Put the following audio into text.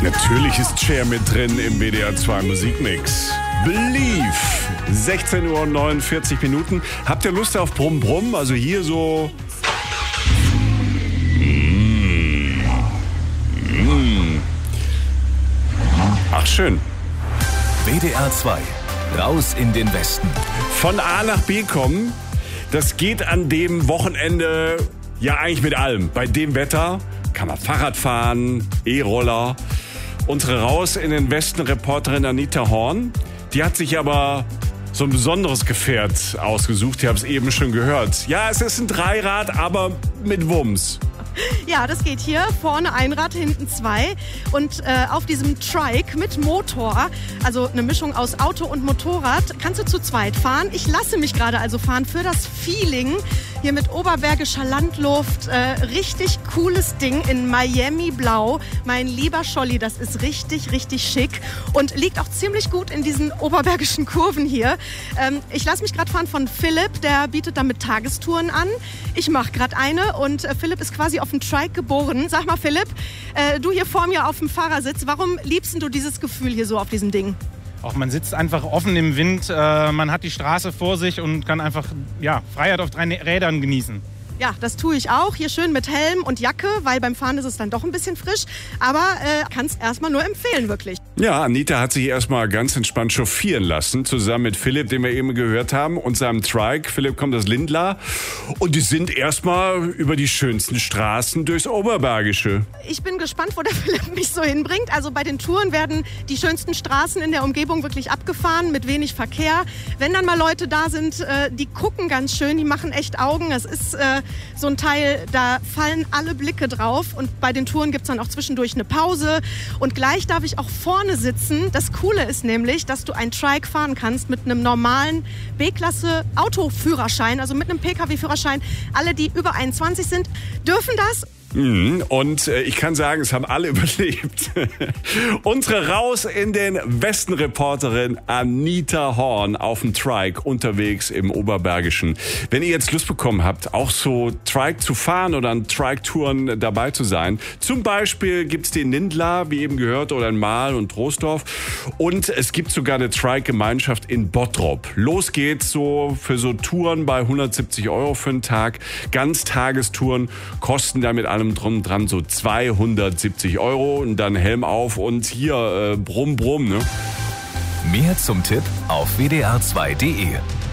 Natürlich ist Cher mit drin im WDR 2 Musikmix. Believe. 16:49 Uhr. Habt ihr Lust auf Brumm Brumm? Also hier so... Ach, schön. WDR 2. Raus in den Westen. Von A nach B kommen, das geht an dem Wochenende ja eigentlich mit allem. Bei dem Wetter kann man Fahrrad fahren, E-Roller. Unsere Raus in den Westen Reporterin Anita Horn, die hat sich aber so ein besonderes Gefährt ausgesucht. Ihr habt es eben schon gehört. Ja, es ist ein Dreirad, aber mit Wumms. Ja, das geht hier. Vorne ein Rad, hinten zwei. Und auf diesem Trike mit Motor, also eine Mischung aus Auto und Motorrad, kannst du zu zweit fahren. Ich lasse mich gerade also fahren für das Feeling. Hier mit oberbergischer Landluft. Richtig cooles Ding in Miami Blau. Mein lieber Scholli, das ist richtig, richtig schick. Und liegt auch ziemlich gut in diesen oberbergischen Kurven hier. Ich lasse mich gerade fahren von Philipp. Der bietet damit Tagestouren an. Ich mache gerade eine und Philipp ist quasi auf dem Trike geboren. Sag mal, Philipp, du hier vor mir auf dem Fahrersitz, warum liebst du dieses Gefühl hier so auf diesem Ding? Auch man sitzt einfach offen im Wind, man hat die Straße vor sich und kann einfach Freiheit auf 3 Rädern genießen. Ja, das tue ich auch. Hier schön mit Helm und Jacke, weil beim Fahren ist es dann doch ein bisschen frisch. Aber kann es erstmal nur empfehlen, wirklich. Ja, Anita hat sich erstmal ganz entspannt chauffieren lassen, zusammen mit Philipp, den wir eben gehört haben, und seinem Trike. Philipp kommt aus Lindlar. Und die sind erstmal über die schönsten Straßen durchs Oberbergische. Ich bin gespannt, wo der Philipp mich so hinbringt. Also bei den Touren werden die schönsten Straßen in der Umgebung wirklich abgefahren, mit wenig Verkehr. Wenn dann mal Leute da sind, die gucken ganz schön, die machen echt Augen. Es ist so ein Teil, da fallen alle Blicke drauf. Und bei den Touren gibt es dann auch zwischendurch eine Pause. Und gleich darf ich auch vorne sitzen. Das Coole ist nämlich, dass du ein Trike fahren kannst mit einem normalen B-Klasse Autoführerschein, also mit einem Pkw-Führerschein. Alle, die über 21 sind, dürfen das. Und ich kann sagen, es haben alle überlebt. Unsere Raus in den Westen Reporterin Anita Horn auf dem Trike unterwegs im Oberbergischen. Wenn ihr jetzt Lust bekommen habt, auch so Trike zu fahren oder an Trike-Touren dabei zu sein, zum Beispiel gibt's die in Lindlar, wie eben gehört, oder in Mahl und Troisdorf. Und es gibt sogar eine Trike-Gemeinschaft in Bottrop. Los geht's so für so Touren bei 170 € für einen Tag. Ganztagestouren kosten damit allem drum dran so 270 € und dann Helm auf und hier brumm brumm, ne? Mehr zum Tipp auf wdr2.de.